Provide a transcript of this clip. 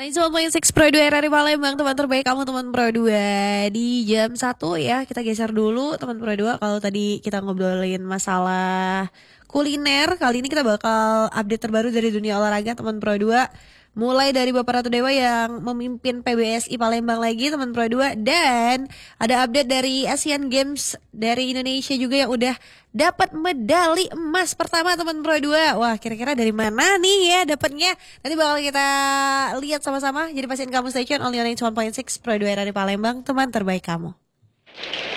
91.6 Pro 2 RRI Palembang, teman terbaik kamu teman Pro 2. Di jam 1 ya, kita geser dulu teman Pro 2. Kalau tadi kita ngobrolin masalah kuliner, kali ini kita bakal update terbaru dari dunia olahraga teman Pro 2. Mulai dari Bapak Ratu Dewa yang memimpin PBSI Palembang lagi teman Pro 2. Dan ada update dari Asian Games dari Indonesia juga yang udah dapat medali emas pertama teman Pro 2. Wah, kira-kira dari mana nih ya dapatnya? Nanti bakal kita lihat sama-sama. Jadi pastiin kamu stay tune only on 91.6 Pro 2 dari Palembang, teman terbaik kamu.